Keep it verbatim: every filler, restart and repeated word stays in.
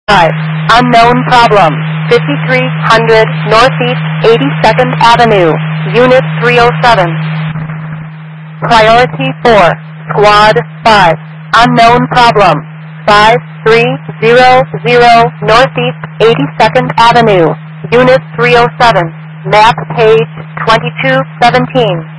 five. Unknown problem. fifty-three hundred Northeast eighty-second Avenue, Unit three oh seven. Priority four. Squad five. Unknown problem. five three zero zero Northeast eighty-second Avenue, Unit three oh seven. Map page twenty-two seventeen.